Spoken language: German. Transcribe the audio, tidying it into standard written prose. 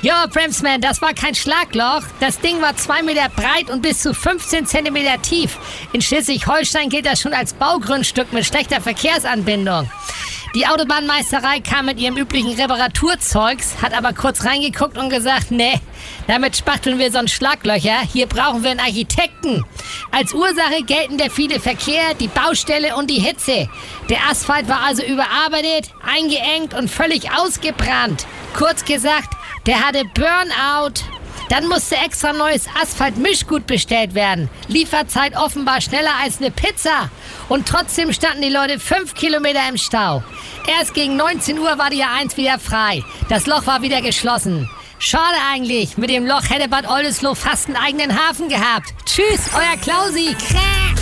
Ja, Bremsman, das war kein Schlagloch. Das Ding war 2 Meter breit und bis zu 15 Zentimeter tief. In Schleswig-Holstein gilt das schon als Baugrundstück mit schlechter Verkehrsanbindung. Die Autobahnmeisterei kam mit ihrem üblichen Reparaturzeugs, hat aber kurz reingeguckt und gesagt, nee, damit spachteln wir sonst Schlaglöcher, hier brauchen wir einen Architekten. Als Ursache gelten der viele Verkehr, die Baustelle und die Hitze. Der Asphalt war also überarbeitet, eingeengt und völlig ausgebrannt. Kurz gesagt, der hatte Burnout. Dann musste extra neues Asphaltmischgut bestellt werden. Lieferzeit offenbar schneller als eine Pizza. Und trotzdem standen die Leute 5 Kilometer im Stau. Erst gegen 19 Uhr war die A1 wieder frei. Das Loch war wieder geschlossen. Schade eigentlich. Mit dem Loch hätte Bad Oldesloe fast einen eigenen Hafen gehabt. Tschüss, euer Klausi.